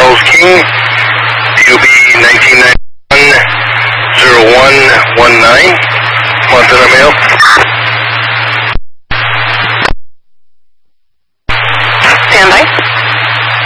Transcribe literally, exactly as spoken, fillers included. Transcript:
Charles King, P O B nineteen ninety-one, zero one one nine, Montana Mail.